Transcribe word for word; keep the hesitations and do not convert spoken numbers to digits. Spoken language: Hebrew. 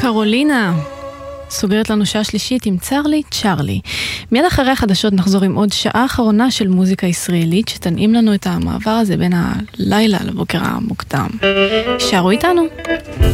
קרולינה סוגרת לנו שעה שלישית עם צ'רלי צ'רלי. מיד אחרי החדשות נחזור עם עוד שעה אחרונה של מוזיקה ישראלית שתנעים לנו את המעבר הזה בין הלילה לבוקר המוקדם. שערו איתנו.